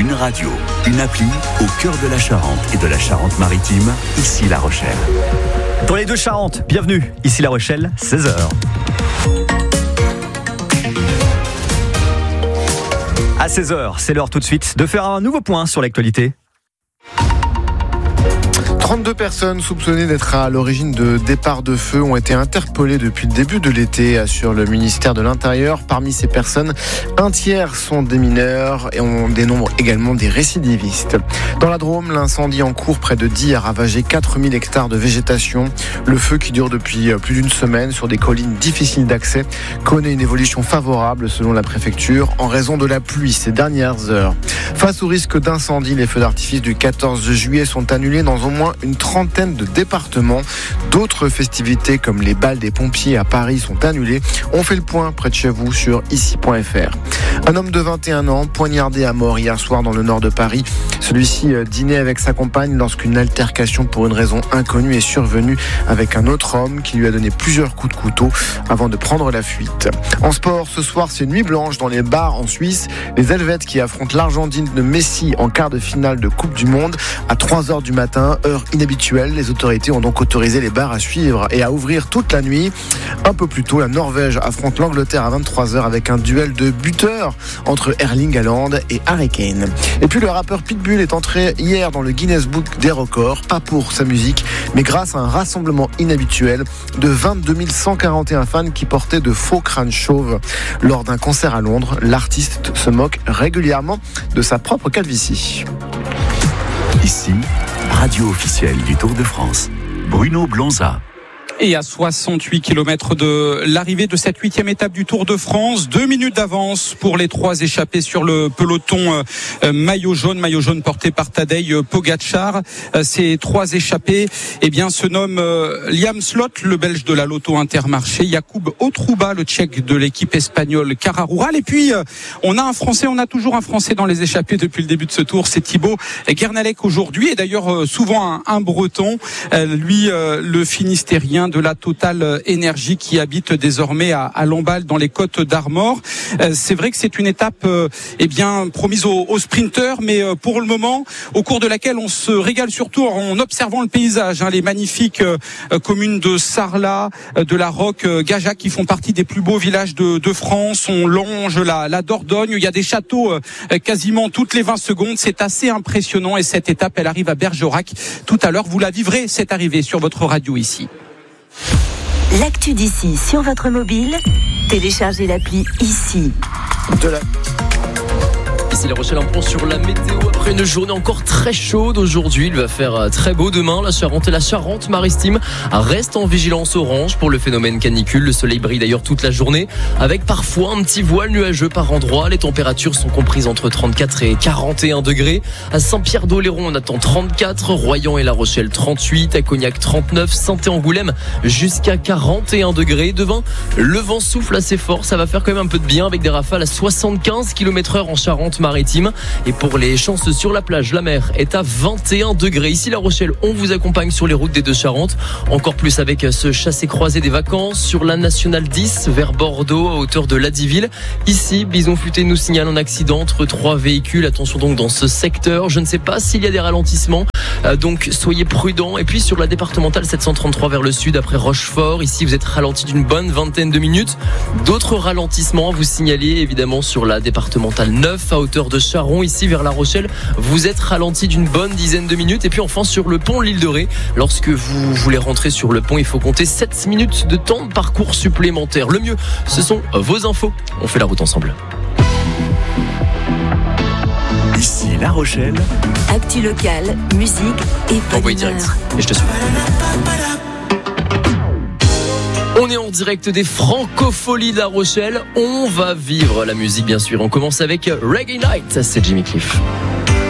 Une radio, une appli au cœur de la Charente et de la Charente-Maritime, ici La Rochelle. Dans les deux Charentes, bienvenue, ici La Rochelle, 16h. À 16h, c'est l'heure tout de suite de faire un nouveau point sur l'actualité. 32 personnes soupçonnées d'être à l'origine de départs de feu ont été interpellées depuis le début de l'été, assure le ministère de l'Intérieur. Parmi ces personnes, un tiers sont des mineurs et on dénombre également des récidivistes. Dans la Drôme, l'incendie en cours près de Die a ravagé 4000 hectares de végétation. Le feu, qui dure depuis plus d'une semaine sur des collines difficiles d'accès, connaît une évolution favorable selon la préfecture en raison de la pluie ces dernières heures. Face au risque d'incendie, les feux d'artifice du 14 juillet sont annulés dans au moins une trentaine de départements. D'autres festivités comme les balles des pompiers à Paris sont annulées. On fait le point près de chez vous sur ici.fr. Un homme de 21 ans poignardé à mort hier soir dans le nord de Paris. Celui-ci dînait avec sa compagne lorsqu'une altercation pour une raison inconnue est survenue avec un autre homme qui lui a donné plusieurs coups de couteau avant de prendre la fuite. En sport, ce soir, c'est nuit blanche dans les bars en Suisse. Les Helvètes qui affrontent l'Argentine de Messi en quart de finale de Coupe du Monde à 3h du matin, heure inhabituelle. Les autorités ont donc autorisé les bars à suivre et à ouvrir toute la nuit. Un peu plus tôt, la Norvège affronte l'Angleterre à 23h avec un duel de buteurs entre Erling Haaland et Harry Kane. Et puis le rappeur Pitbull est entré hier dans le Guinness Book des records, pas pour sa musique, mais grâce à un rassemblement inhabituel de 22 141 fans qui portaient de faux crânes chauves. Lors d'un concert à Londres, l'artiste se moque régulièrement de sa propre calvitie. Ici, radio officielle du Tour de France, Bruno Blonza. Et à 68 km de l'arrivée de cette 8e étape du Tour de France, 2 minutes d'avance pour les 3 échappés sur le peloton maillot jaune porté par Tadej Pogačar. Ces 3 échappés, se nomment Liam Slot, le Belge de la Lotto Intermarché, Jakub Otruba, le Tchèque de l'équipe espagnole Cara Rural. Et puis, on a toujours un Français dans les échappés depuis le début de ce Tour, c'est Thibaut Guernalec aujourd'hui. Et d'ailleurs, souvent un Breton, lui, le Finistérien de la Total Énergie qui habite désormais à Lamballe dans les Côtes d'Armor. C'est vrai que c'est une étape promise aux sprinteurs, mais pour le moment, au cours de laquelle on se régale surtout en observant le paysage, les magnifiques communes de Sarlat, de la Roque, Gajac qui font partie des plus beaux villages de France. On longe la Dordogne, il y a des châteaux quasiment toutes les 20 secondes. C'est assez impressionnant et cette étape, elle arrive à Bergerac. Tout à l'heure, vous la vivrez, cette arrivée sur votre radio ici. L'actu d'ici sur votre mobile, téléchargez l'appli ici. Ici La Rochelle, un point sur la météo après une journée encore très chaude aujourd'hui. Il va faire très beau demain. La Charente et la Charente-Maritime restent en vigilance orange pour le phénomène canicule. Le soleil brille d'ailleurs toute la journée avec parfois un petit voile nuageux par endroits. Les températures sont comprises entre 34 et 41 degrés. À Saint-Pierre-d'Oléron, on attend 34. Royan et La Rochelle, 38. À Cognac, 39. Saint-Angoulême, jusqu'à 41 degrés. Devant, le vent souffle assez fort. Ça va faire quand même un peu de bien avec des rafales à 75 km/h en Charente-Maritime. Et pour les chances sur la plage, la mer est à 21 degrés. Ici La Rochelle, on vous accompagne sur les routes des deux Charentes. Encore plus avec ce chassé-croisé des vacances sur la Nationale 10 vers Bordeaux à hauteur de Ladiville. Ici, Bison Futé nous signale un accident entre 3 véhicules. Attention donc dans ce secteur. Je ne sais pas s'il y a des ralentissements. Donc soyez prudents. Et puis sur la départementale 733 vers le sud après Rochefort. Ici, vous êtes ralenti d'une bonne vingtaine de minutes. D'autres ralentissements à vous signaler évidemment sur la départementale 9 à hauteur de Charon, ici vers La Rochelle, vous êtes ralenti d'une bonne dizaine de minutes. Et puis enfin sur le pont l'île de Ré, lorsque vous voulez rentrer sur le pont, il faut compter 7 minutes de temps de parcours supplémentaire. Le mieux, ce sont vos infos. On fait la route ensemble. Ici La Rochelle. Actu locale, musique et Envoyé direct. Et je te suis. On est en direct des Francopholies de La Rochelle. On va vivre la musique, bien sûr. On commence avec Reggae Night. C'est Jimmy Cliff.